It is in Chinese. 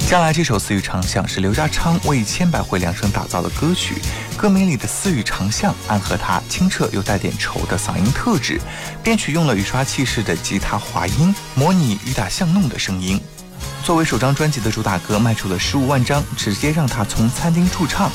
将来这首《四语长巷》是刘家昌为千百惠量身打造的歌曲，歌名里的四语长巷暗合他清澈又带点愁的嗓音特质，编曲用了雨刷器式的吉他滑音，模拟雨打巷弄的声音。作为首张专辑的主打歌，卖出了15万张，直接让他从餐厅驻唱